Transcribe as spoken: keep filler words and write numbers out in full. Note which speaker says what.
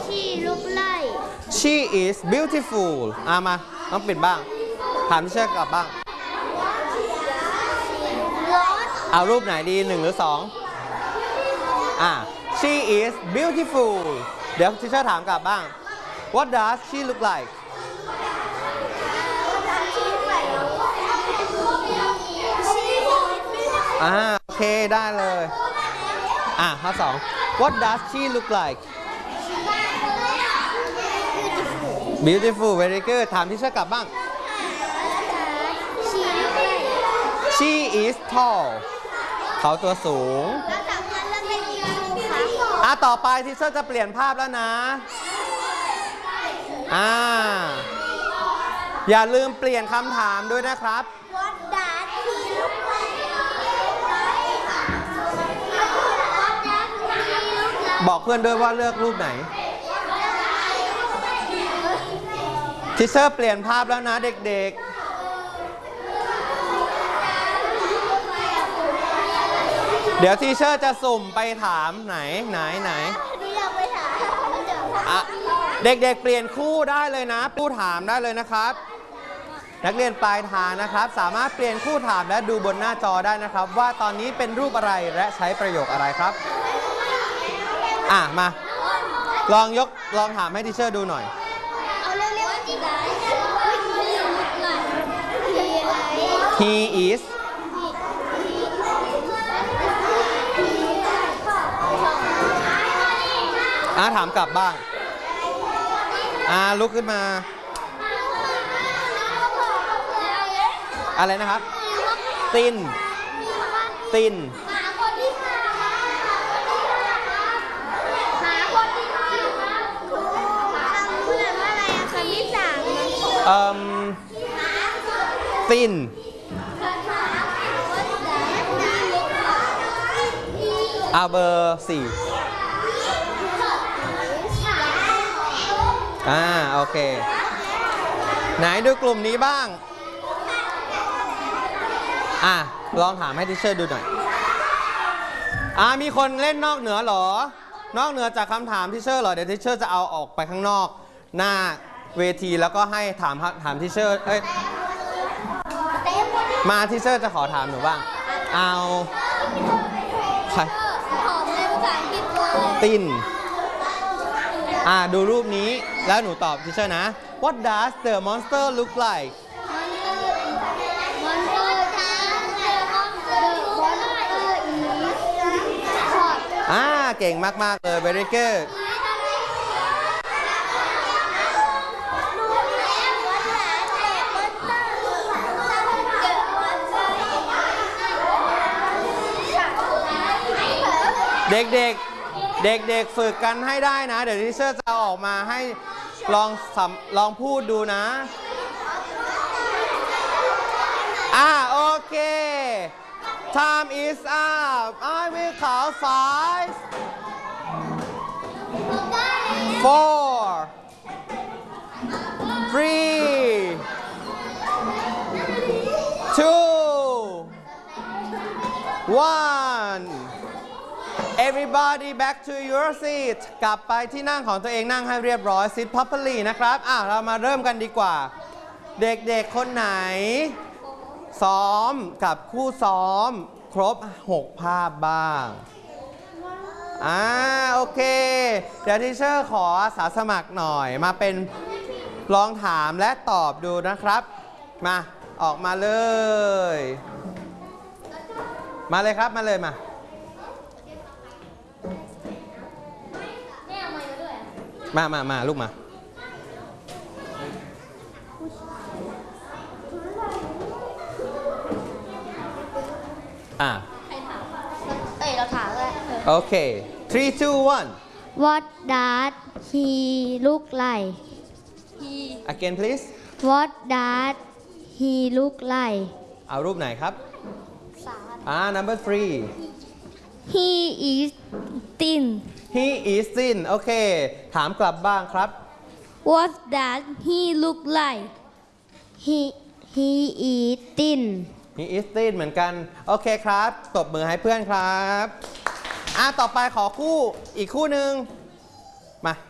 Speaker 1: she look like
Speaker 2: she is beautiful อ่ะมาต้องปิดบ้างถามที่เชื่อกลับบ้างเอารูปไหนดีหนึ่งหรือสองอ่ะ she is beautiful เดี๋ยวที่เชื่อถามกลับบ้าง what does she look like อ่าโอเคได้เลยอ่ะข้อสอง what does she look like beautiful very good ถามที่เชื่อกลับบ้าง she is tall เขาตัวสูงอ่ะต่อไปที่เชื่อจะเปลี่ยนภาพแล้วนะอ่าอย่าลืมเปลี่ยนคำถามด้วยนะครับบอกเพื่อนด้วยว่าเลือกรูปไหนทิเชอร์เปลี่ยนภาพแล้วนะเด็กๆเดี๋ยวทิเชอร์จะสุ่มไปถามไหนไหนไหนเด็กๆเปลี่ยนคู่ได้เลยนะคู่ถามได้เลยนะครับนักเรียนปลายทางนะครับสามารถเปลี่ยนคู่ถามและดูบนหน้าจอได้นะครับว่าตอนนี้เป็นรูปอะไรและใช้ประโยคอะไรครับอ่ะมาลองยกลองถามให้ทิเชอร์ดูหน่อยHe is อ่ะถามกลับบ้างอ่ะลุกขึ้นมาอะไรนะครับตินตินเอ่อตินเอาเบอร์สี่อ่าโอเคไหนดูกลุ่มนี้บ้างอ่ะลองถามให้ทิเชอร์ดูหน่อยอ่ามีคนเล่นนอกเหนือเหรอนอกเหนือจากคำถามทิเชอร์เหรอเดี๋ยวทิเชอร์จะเอาออกไปข้างนอกหน้าเวทีแล้วก็ให้ถามถามทิเชอร์เอ้ยมาทิเชอร์จะขอถามหนูบ้างเอาใครตินอ่าดูรูปนี้แล้วหนูตอบทิเชอร์นะ What does the monster look like อ่าเก่งมากๆเลย very good เด็กๆเด็กๆฝึกกันให้ได้นะเดี๋ยวทิเชอร์จะเอาออกมาให้ลองลองพูดดูนะอ่าโอเค time is up I will count five four three two one Everybody back to your seat กลับไปที่นั่งของตัวเองนั่งให้เรียบร้อย sit properly นะครับอ่ะเรามาเริ่มกันดีกว่าเด็กๆคนไหนซ้อมกับคู่ซ้อมครบหกภาพบ้างอ่าโอเคเดี๋ยวทีเชอร์ขออาสาสมัครหน่อยมาเป็นลองถามและตอบดูนะครับมาออกมาเลยมาเลยครับมาเลยมามามามาลูกมาอ่ะเอ้ยเราถามเลยโอเค three two one
Speaker 1: What does he look like
Speaker 2: he again please
Speaker 1: What does he look like
Speaker 2: เอารูปไหนครับอ่า number three
Speaker 1: He is thin
Speaker 2: He is thin โอเคถามกลับบ้างครับ
Speaker 1: What does he look like He he is thin
Speaker 2: He is thin เหมือนกันโอเคครับตบมือให้เพื่อนครับอ่ะต่อไปขอคู่อีกคู่หนึ่งมา